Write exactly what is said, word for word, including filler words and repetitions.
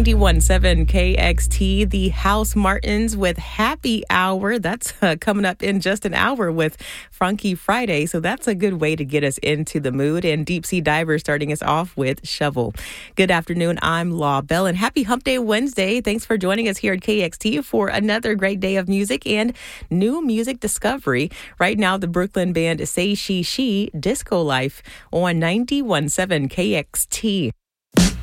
ninety-one point seven K X T, the House Martins with Happy Hour. That's uh, coming up in just an hour with Funky Friday. So that's a good way to get us into the mood. And Deep Sea Diver starting us off with Shovel. Good afternoon. I'm Law Bell, and happy Hump Day Wednesday. Thanks for joining us here at K X T for another great day of music and new music discovery. Right now, the Brooklyn band Say She She, Disco Life on ninety-one point seven K X T.